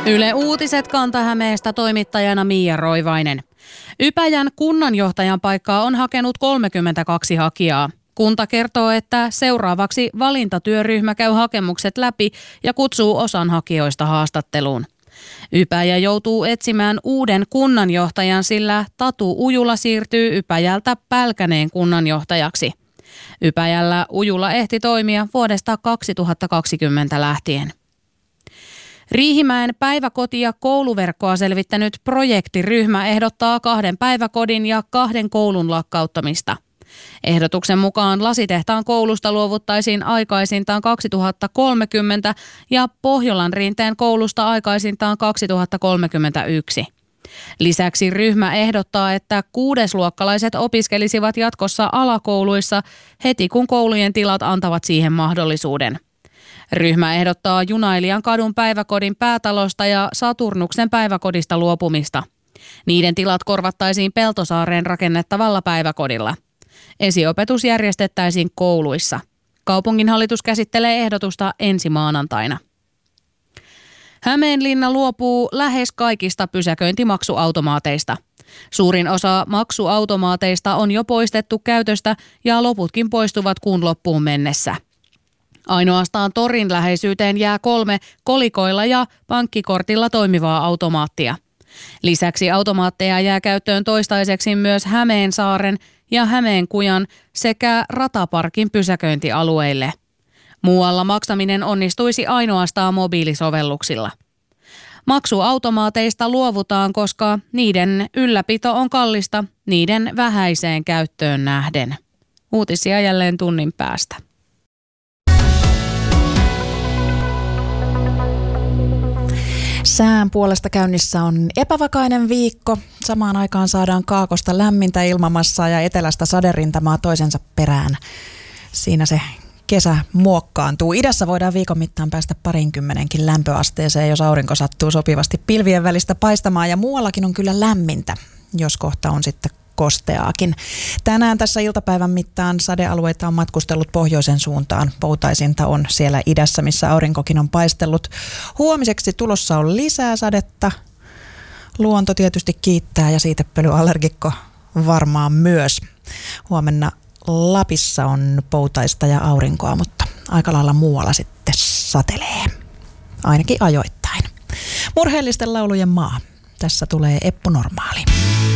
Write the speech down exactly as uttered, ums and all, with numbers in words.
Yle Uutiset Kanta-Hämeestä, toimittajana Miia Roivainen. Ypäjän kunnanjohtajan paikkaa on hakenut kolmekymmentäkaksi hakijaa. Kunta kertoo, että seuraavaksi valintatyöryhmä käy hakemukset läpi ja kutsuu osan hakijoista haastatteluun. Ypäjä joutuu etsimään uuden kunnanjohtajan, sillä Tatu Ujula siirtyy Ypäjältä Pälkäneen kunnanjohtajaksi. Ypäjällä Ujula ehti toimia vuodesta kaksituhattakaksikymmentä lähtien. Riihimäen päiväkoti- ja kouluverkkoa selvittänyt projektiryhmä ehdottaa kahden päiväkodin ja kahden koulun lakkauttamista. Ehdotuksen mukaan Lasitehtaan koulusta luovuttaisiin aikaisintaan kaksituhattakolmekymmentä ja Pohjolan rinteen koulusta aikaisintaan kaksituhattakolmekymmentäyksi. Lisäksi ryhmä ehdottaa, että kuudesluokkalaiset opiskelisivat jatkossa alakouluissa heti kun koulujen tilat antavat siihen mahdollisuuden. Ryhmä ehdottaa Junailijan kadun päiväkodin päätalosta ja Saturnuksen päiväkodista luopumista. Niiden tilat korvattaisiin Peltosaareen rakennettavalla päiväkodilla. Esiopetus järjestettäisiin kouluissa. Kaupunginhallitus käsittelee ehdotusta ensi maanantaina. Hämeenlinna luopuu lähes kaikista pysäköintimaksuautomaateista. Suurin osa maksuautomaateista on jo poistettu käytöstä ja loputkin poistuvat kuun loppuun mennessä. Ainoastaan torin läheisyyteen jää kolme kolikoilla ja pankkikortilla toimivaa automaattia. Lisäksi automaatteja jää käyttöön toistaiseksi myös Hämeensaaren ja Hämeenkujan sekä Rataparkin pysäköintialueille. Muualla maksaminen onnistuisi ainoastaan mobiilisovelluksilla. Maksuautomaateista luovutaan, koska niiden ylläpito on kallista niiden vähäiseen käyttöön nähden. Uutisia jälleen tunnin päästä. Sään puolesta käynnissä on epävakainen viikko. Samaan aikaan saadaan kaakosta lämmintä ilmamassaa ja etelästä saderintamaa toisensa perään. Siinä se kesä muokkaantuu. Idässä voidaan viikon mittaan päästä parinkymmenenkin lämpöasteeseen, jos aurinko sattuu sopivasti pilvien välistä paistamaan. Ja muuallakin on kyllä lämmintä, jos kohta on sitten kosteaakin. Tänään tässä iltapäivän mittaan sadealueita on matkustellut pohjoisen suuntaan. Poutaisinta on siellä idässä, missä aurinkokin on paistellut. Huomiseksi tulossa on lisää sadetta. Luonto tietysti kiittää ja siitepölyallergikko varmaan myös. Huomenna Lapissa on poutaista ja aurinkoa, mutta aika lailla muualla sitten satelee. Ainakin ajoittain. Murheellisten laulujen maa. Tässä tulee Eppu Normaali.